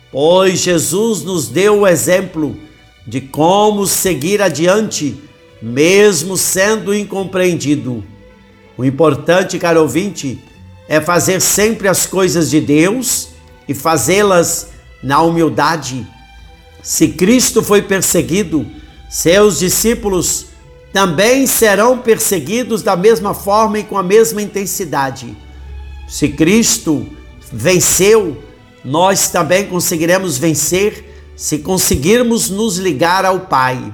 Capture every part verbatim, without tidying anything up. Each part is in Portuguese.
pois Jesus nos deu o exemplo de como seguir adiante, mesmo sendo incompreendido. O importante, caro ouvinte, é fazer sempre as coisas de Deus e fazê-las na humildade. Se Cristo foi perseguido, seus discípulos também serão perseguidos da mesma forma e com a mesma intensidade. Se Cristo venceu, nós também conseguiremos vencer se conseguirmos nos ligar ao Pai.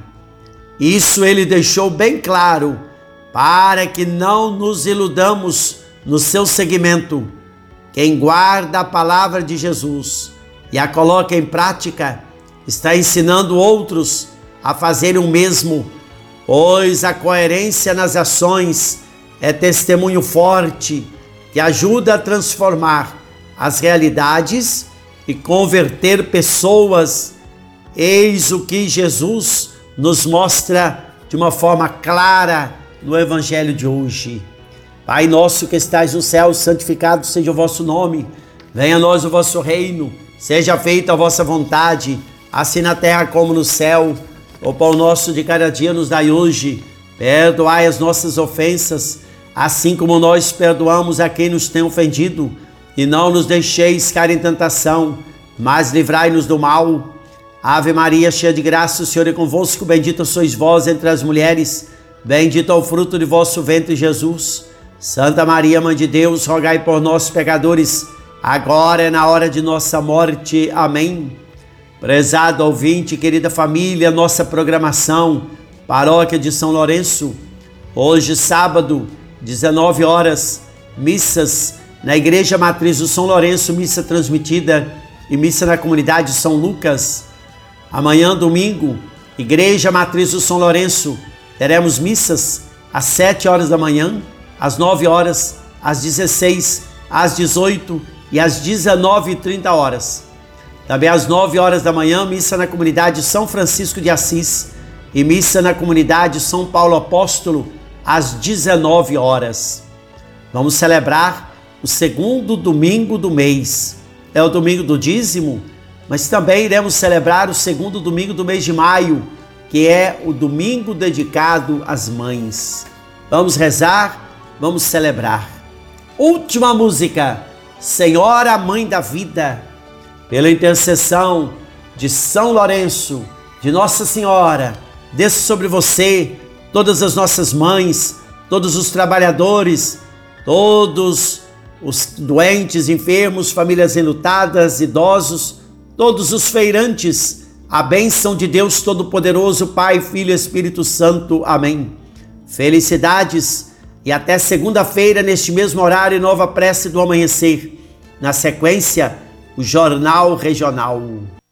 Isso ele deixou bem claro, para que não nos iludamos no seu seguimento. Quem guarda a palavra de Jesus e a coloca em prática, está ensinando outros a fazerem o mesmo, pois a coerência nas ações é testemunho forte que ajuda a transformar as realidades e converter pessoas. Eis o que Jesus nos mostra de uma forma clara no Evangelho de hoje. Pai nosso que estais no céu, santificado seja o vosso nome. Venha a nós o vosso reino. Seja feita a vossa vontade, assim na terra como no céu. O pão nosso de cada dia nos dai hoje. Perdoai as nossas ofensas, assim como nós perdoamos a quem nos tem ofendido. E não nos deixeis cair em tentação, mas livrai-nos do mal. Ave Maria, cheia de graça, o Senhor é convosco. Bendita sois vós entre as mulheres. Bendito é o fruto de vosso ventre, Jesus. Santa Maria, Mãe de Deus, rogai por nós, pecadores, agora é na hora de nossa morte. Amém. Prezado ouvinte, querida família, nossa programação, Paróquia de São Lourenço, hoje sábado, dezenove horas, missas na Igreja Matriz do São Lourenço, missa transmitida, e missa na comunidade São Lucas. Amanhã, domingo, Igreja Matriz do São Lourenço, teremos missas às sete horas da manhã, às nove horas, às dezesseis, às dezoito e às dezenove e trinta horas. Também às nove horas da manhã, missa na comunidade São Francisco de Assis e missa na comunidade São Paulo Apóstolo às dezenove horas. Vamos celebrar o segundo domingo do mês. É o domingo do dízimo, mas também iremos celebrar o segundo domingo do mês de maio, que é o domingo dedicado às mães. Vamos rezar, vamos celebrar. Última música, Senhora Mãe da Vida, pela intercessão de São Lourenço, de Nossa Senhora, desça sobre você, todas as nossas mães, todos os trabalhadores, todos os doentes, enfermos, famílias enlutadas, idosos, todos os feirantes, a bênção de Deus Todo-Poderoso, Pai, Filho e Espírito Santo. Amém. Felicidades e até segunda-feira, neste mesmo horário, nova prece do amanhecer. Na sequência, o Jornal Regional.